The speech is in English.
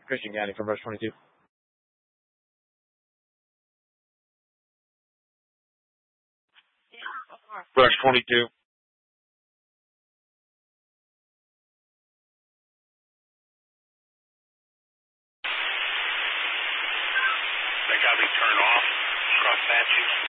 Christian Gandy from Rush 22. Rush 22. They got me turned off. Cross that you.